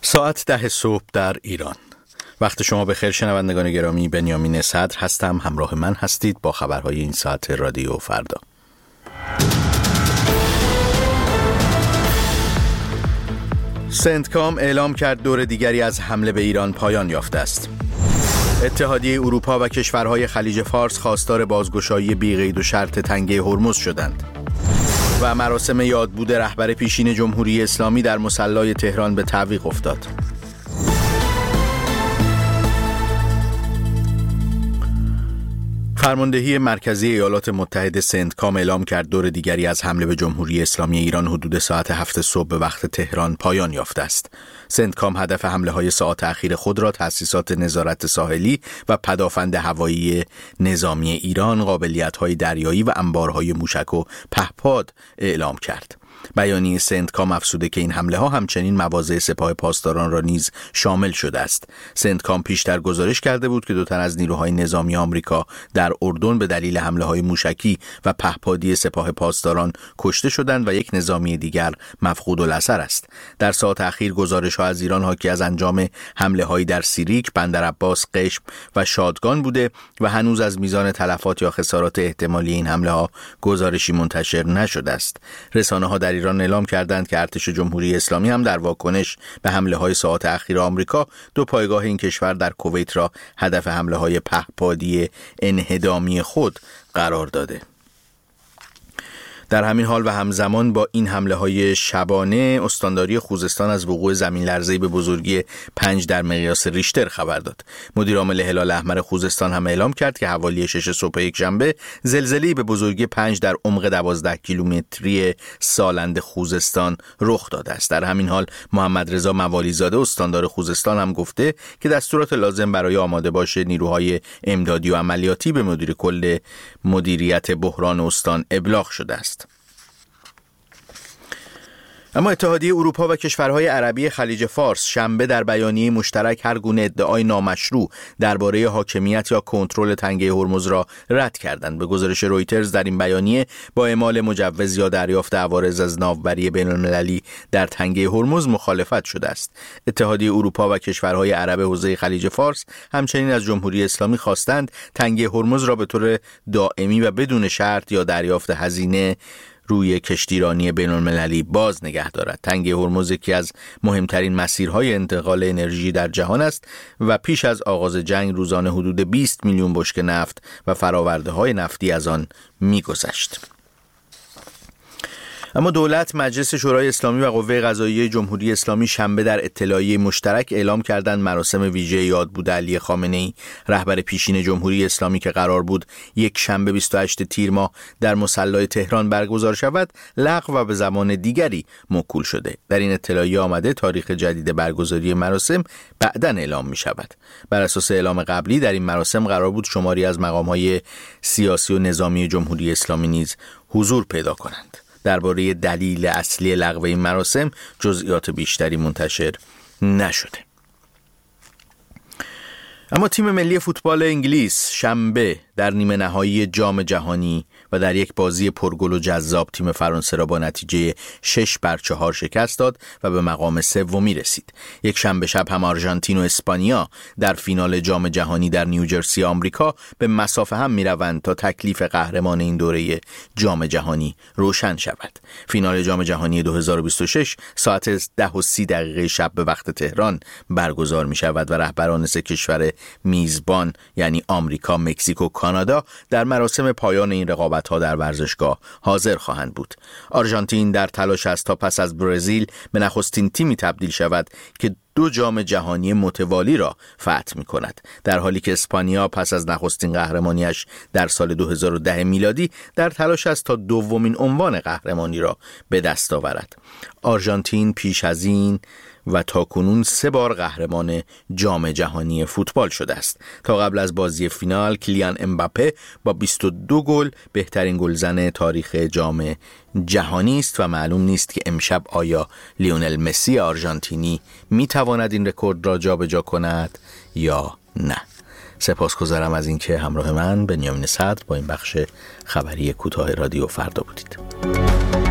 ساعت 10 صبح در ایران. وقت شما بخیر شنوندگان گرامی، بنیامین صدر هستم. همراه من هستید با خبرهای این ساعت رادیو فردا. سنتکام اعلام کرد دور دیگری از حمله به ایران پایان یافته است. اتحادیه اروپا و کشورهای خلیج فارس خواستار بازگشایی بی قید و شرط تنگه هرمز شدند. و مراسم یادبود رهبر پیشین جمهوری اسلامی در مصلی تهران به تعویق افتاد. فرماندهی مرکزی ایالات متحده سنتکام اعلام کرد دور دیگری از حمله به جمهوری اسلامی ایران حدود ساعت 7 صبح به وقت تهران پایان یافته است. سنتکام هدف حمله‌های ساعات اخیر خود را تأسیسات نظارت ساحلی و پدافند هوایی نظامی ایران، قابلیت‌های دریایی و انبارهای موشک و پهپاد اعلام کرد. بیانیه سنتکام افزوده که این حمله ها همچنین مواضع سپاه پاسداران را نیز شامل شده است. سنتکام پیشتر گزارش کرده بود که 2 تن از نیروهای نظامی آمریکا در اردن به دلیل حمله های موشکی و پهپادی سپاه پاسداران کشته شدند و یک نظامی دیگر مفقود الاثر است. در ساعات اخیر گزارش ها از ایران حاکی از انجام حمله هایی در سیریک، بندرعباس، قشم و شادگان بوده و هنوز از میزان تلفات یا خسارات احتمالی این حمله ها گزارشی منتشر نشده است. رسانه ها در ایران اعلام کردند که ارتش جمهوری اسلامی هم در واکنش به حمله‌های ساعات اخیر آمریکا 2 پایگاه این کشور در کویت را هدف حمله‌های پهپادی انهدامی خود قرار داده. در همین حال و همزمان با این حمله‌های شبانه، استانداری خوزستان از وقوع زمین لرزه‌ای به بزرگی 5 در مقیاس ریشتر خبر داد. مدیر عامل هلال احمر خوزستان هم اعلام کرد که حوالی 6 صبح یکشنبه زلزله‌ای به بزرگی 5 در عمق 12 کیلومتری سالند خوزستان رخ داده است. در همین حال محمد رضا موالیزاده استاندار خوزستان هم گفته که دستورات لازم برای آماده باش نیروهای امدادی و عملیاتی به مدیر کل مدیریت بحران استان ابلاغ شده است. اما اتحادیه اروپا و کشورهای عربی خلیج فارس شنبه در بیانیه مشترک هر گونه ادعای نامشروع درباره حاکمیت یا کنترل تنگه هرمز را رد کردند. به گزارش رویترز در این بیانیه با اعمال مجوز یا دریافت عوارض از ناوبری بین‌المللی در تنگه هرمز مخالفت شده است. اتحادیه اروپا و کشورهای عرب حوزه خلیج فارس همچنین از جمهوری اسلامی خواستند تنگه هرمز را به طور دائمی و بدون شرط یا دریافت هزینه روی کشتیرانی بین‌المللی باز نگه دارد. تنگه هرمز یکی از مهمترین مسیرهای انتقال انرژی در جهان است و پیش از آغاز جنگ روزانه حدود 20 میلیون بشکه نفت و فرآورده‌های نفتی از آن می‌گذشت. اما دولت، مجلس شورای اسلامی و قوه قضاییه جمهوری اسلامی شنبه در اطلاعیه مشترک اعلام کردند مراسم ویژه یادبود علی خامنه‌ای رهبر پیشین جمهوری اسلامی که قرار بود یک شنبه 28 تیر ماه در مصلی تهران برگزار شود لغو و به زمان دیگری موکول شده. در این اطلاعیه آمده تاریخ جدید برگزاری مراسم بعداً اعلام می شود. بر اساس اعلام قبلی در این مراسم قرار بود شماری از مقام‌های سیاسی و نظامی جمهوری اسلامی نیز حضور پیدا کنند. درباره دلیل اصلی لغو این مراسم جزئیات بیشتری منتشر نشده. اما تیم ملی فوتبال انگلیس شنبه در نیمه نهایی جام جهانی و در یک بازی پرگل و جذاب تیم فرانسه را با نتیجه 6-4 شکست داد و به مقام سومی رسید. یک شنبه شب هم آرژانتین و اسپانیا در فینال جام جهانی در نیوجرسی آمریکا به مسافه هم میروند تا تکلیف قهرمان این دوره جام جهانی روشن شود. فینال جام جهانی 2026 ساعت 10:30 شب به وقت تهران برگزار می شود و رهبران 3 کشور میزبان یعنی آمریکا، مکزیک و کانادا در مراسم پایان این رقابت‌ها در ورزشگاه حاضر خواهند بود. آرژانتین در تلاش است تا پس از برزیل به نخستین تیمی تبدیل شود که 2 جام جهانی متوالی را فتح می‌کند، در حالی که اسپانیا پس از نخستین قهرمانیش در سال 2010 میلادی در تلاش است تا دومین عنوان قهرمانی را به دست آورد. آرژانتین پیش از این و تاکنون 3 بار قهرمان جام جهانی فوتبال شده است. تا قبل از بازی فینال کیلیان امباپه با 22 گل بهترین گلزن تاریخ جام جهانی است و معلوم نیست که امشب آیا لیونل مسی آرژانتینی میتواند این رکورد را جابجا کند یا نه. سپاسگزارم از اینکه همراه من بنیامین صدر با این بخش خبری کوتاه رادیو فردا بودید.